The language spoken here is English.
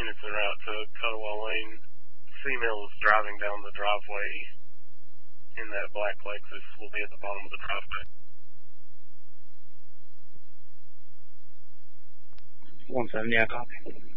units en route to Cuddawall Lane. Female is driving down the driveway in that black Lexus. Will be at the bottom of the driveway. 170, I copy.